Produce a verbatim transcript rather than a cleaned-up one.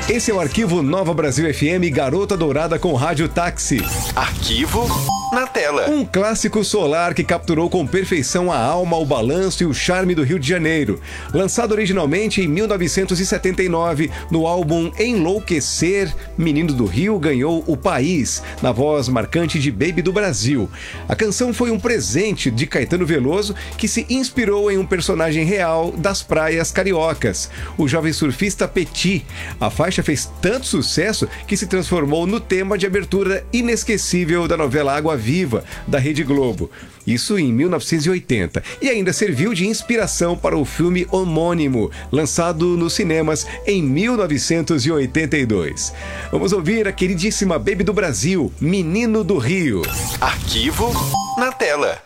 Esse é o Arquivo Nova Brasil F M, Garota Dourada com Rádio Táxi. Arquivo na tela. Um clássico solar que capturou com perfeição a alma, o balanço e o charme do Rio de Janeiro. Lançado originalmente em mil novecentos e setenta e nove, no álbum Enlouquecer, Menino do Rio ganhou O País, na voz marcante de Baby do Brasil. A canção foi um presente de Caetano Veloso, que se inspirou em um personagem real das praias cariocas, o jovem surfista Petit. A faixa fez tanto sucesso que se transformou no tema de abertura inesquecível da novela Água Viva, da Rede Globo. Isso em mil novecentos e oitenta. E ainda serviu de inspiração para o filme homônimo, lançado nos cinemas em mil novecentos e oitenta e dois. Vamos ouvir a queridíssima Baby do Brasil, Menino do Rio. Arquivo na tela.